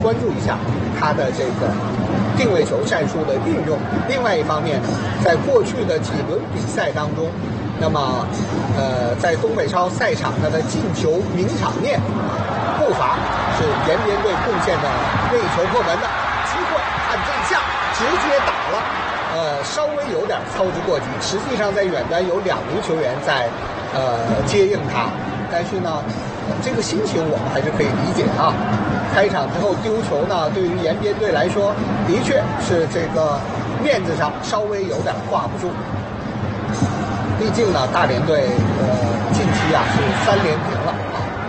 关注一下他的这个定位球战术的运用。另外一方面，在过去的几轮比赛当中，那么在东北超赛场上的进球名场面步伐是延边队贡献的任意球破门的机会。看这一下直接打了，稍微有点操之过急。实际上在远端有2名球员在接应他，但是呢，这个心情我们还是可以理解啊。开场之后丢球呢，对于延边队来说，的确是这个面子上稍微有点挂不住。毕竟呢，大连队近期啊是3连平。